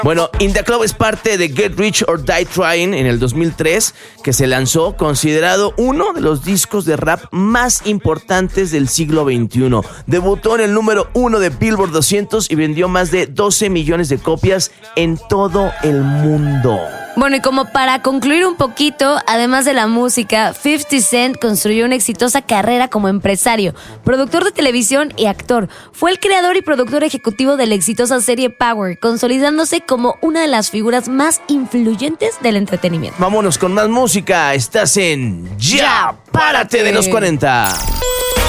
Bueno, In Da Club es parte de Get Rich or Die Trying en el 2003, que se lanzó considerado uno de los discos de rap más importantes del siglo XXI. Debutó en el número 1 de Billboard 200 y vendió más de 12 millones de copias en todo el mundo. Bueno, y como para concluir un poquito, además de la música, 50 Cent construyó una exitosa carrera como empresario, productor de televisión y actor. Fue el creador y productor ejecutivo de la exitosa serie Power, consolidándose como una de las figuras más influyentes del entretenimiento. Vámonos con más música. Estás en Ya Párate de los 40.